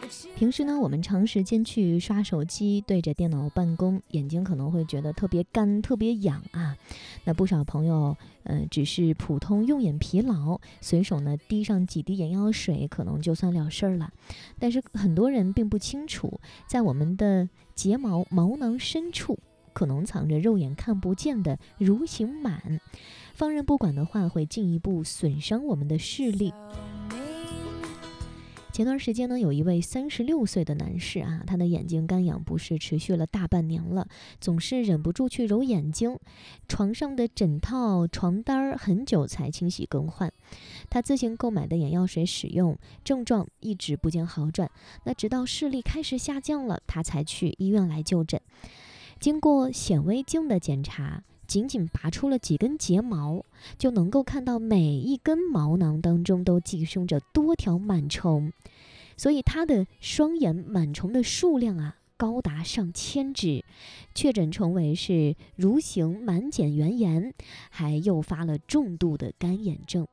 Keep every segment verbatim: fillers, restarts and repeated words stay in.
平时呢，我们长时间去刷手机，对着电脑办公，眼睛可能会觉得特别干、特别痒啊。那不少朋友，呃，只是普通用眼疲劳，随手呢滴上几滴眼药水，可能就算了事儿了。但是很多人并不清楚，在我们的睫毛毛囊深处，可能藏着肉眼看不见的蠕形螨，放任不管的话，会进一步损伤我们的视力。前段时间呢，有一位三十六岁的男士啊，他的眼睛干痒不适持续了大半年了，总是忍不住去揉眼睛，床上的枕套、床单很久才清洗更换。他自行购买的眼药水使用，症状一直不见好转。那直到视力开始下降了，他才去医院来就诊。经过显微镜的检查，仅仅拔出了几根睫毛，就能够看到每一根毛囊当中都寄生着多条螨虫，所以他的双眼螨虫的数量啊高达上千只，确诊成为是蠕形螨笕原炎，还诱发了重度的干眼症。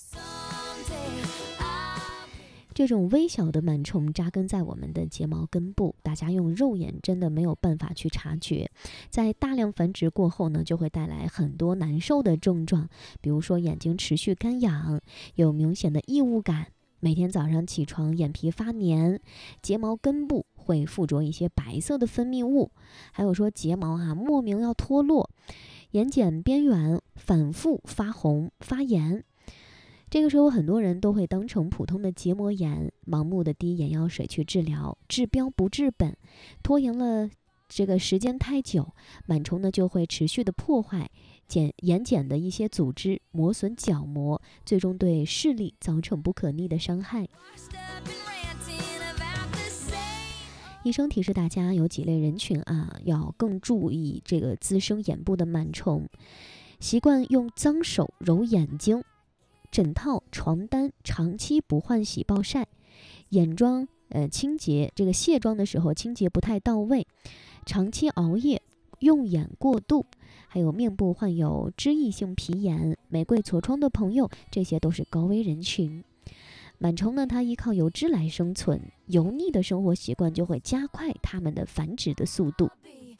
这种微小的螨虫扎根在我们的睫毛根部，大家用肉眼真的没有办法去察觉，在大量繁殖过后呢，就会带来很多难受的症状，比如说眼睛持续干痒，有明显的异物感，每天早上起床眼皮发黏，睫毛根部会附着一些白色的分泌物，还有说睫毛啊莫名要脱落，眼睑边缘反复发红发炎。这个时候很多人都会当成普通的结膜炎，盲目的滴眼药水去治疗，治标不治本，拖延了这个时间太久，螨虫呢就会持续的破坏睑眼睑的一些组织，磨损角膜，最终对视力造成不可逆的伤害。医生提示大家有几类人群啊，要更注意这个滋生眼部的螨虫，习惯用脏手揉眼睛，枕套、床单长期不换洗暴晒，眼妆呃清洁这个卸妆的时候清洁不太到位，长期熬夜，用眼过度，还有面部患有脂溢性皮炎、玫瑰痤疮的朋友，这些都是高危人群。螨虫呢，它依靠油脂来生存，油腻的生活习惯就会加快它们的繁殖的速度。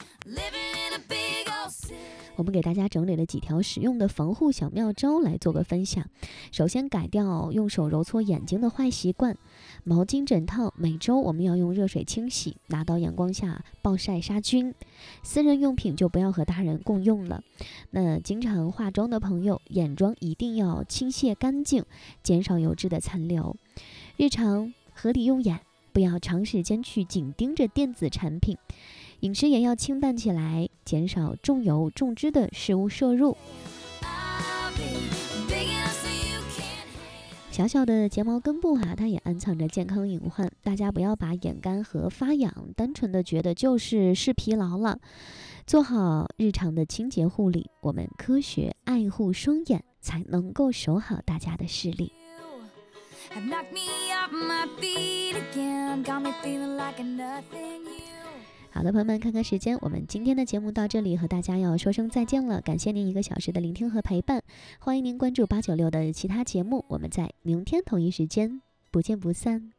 我们给大家整理了几条实用的防护小妙招来做个分享。首先，改掉用手揉搓眼睛的坏习惯，毛巾枕套每周我们要用热水清洗，拿到阳光下暴晒杀菌。私人用品就不要和大人共用了。那经常化妆的朋友，眼妆一定要清卸干净，减少油脂的残留。日常合理用眼，不要长时间去紧盯着电子产品。饮食也要清淡起来，减少重油重脂的食物摄入。小小的睫毛根部啊，它也暗藏着健康隐患，大家不要把眼干和发痒单纯的觉得就是视疲劳了。做好日常的清洁护理，我们科学爱护双眼，才能够守好大家的视力。好的，朋友们，看看时间，我们今天的节目到这里和大家要说声再见了，感谢您一个小时的聆听和陪伴，欢迎您关注八九六的其他节目，我们在明天同一时间不见不散。